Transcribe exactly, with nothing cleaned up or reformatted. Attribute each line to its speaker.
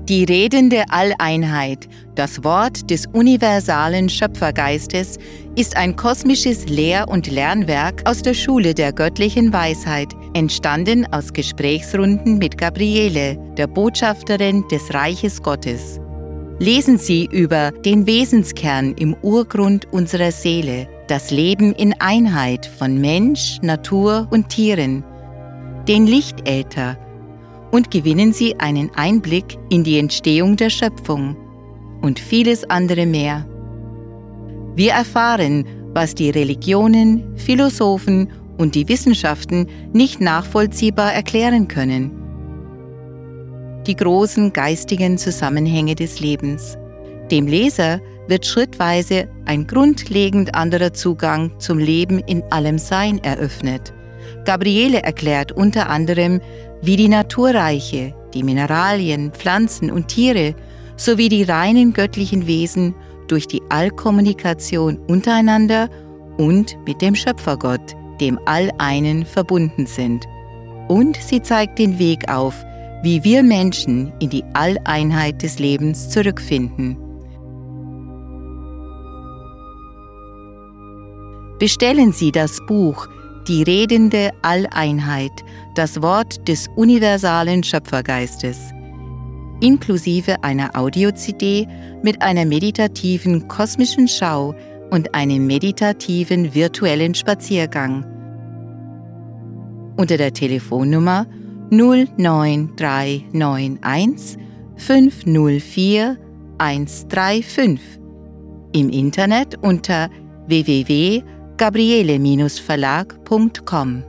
Speaker 1: Die redende Alleinheit, das Wort des universalen Schöpfergeistes, ist ein kosmisches Lehr- und Lernwerk aus der Schule der göttlichen Weisheit, entstanden aus Gesprächsrunden mit Gabriele, der Botschafterin des Reiches Gottes. Lesen Sie über den Wesenskern im Urgrund unserer Seele, das Leben in Einheit von Mensch, Natur und Tieren, den Lichtäther, und gewinnen Sie einen Einblick in die Entstehung der Schöpfung und vieles andere mehr. Wir erfahren, was die Religionen, Philosophen und die Wissenschaften nicht nachvollziehbar erklären können. Die großen geistigen Zusammenhänge des Lebens. Dem Leser wird schrittweise ein grundlegend anderer Zugang zum Leben in allem Sein eröffnet. Gabriele erklärt unter anderem, wie die Naturreiche, die Mineralien, Pflanzen und Tiere sowie die reinen göttlichen Wesen durch die Allkommunikation untereinander und mit dem Schöpfergott, dem All-Einen, verbunden sind. Und sie zeigt den Weg auf, wie wir Menschen in die Alleinheit des Lebens zurückfinden. Bestellen Sie das Buch Die redende Alleinheit, das Wort des universalen Schöpfergeistes, inklusive einer Audio-C D mit einer meditativen kosmischen Schau und einem meditativen virtuellen Spaziergang. Unter der Telefonnummer null neun drei neun eins fünf null vier eins drei fünf, im Internet unter w w w punkt gabriele Bindestrich verlag punkt com.